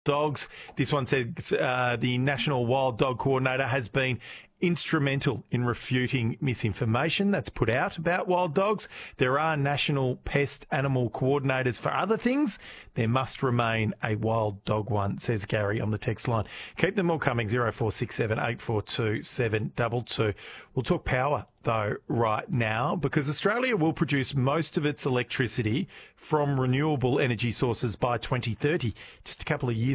dogs. This one says the National Wild Dog Coordinator has been instrumental in refuting misinformation that's put out about wild dogs. There are national pest animal coordinators for other things. There must remain a wild dog one, says Gary on the text line. Keep them all coming, 0467 842 722. We'll talk power, though, right now, because Australia will produce most of its electricity from renewable energy sources by 2030, just a couple of years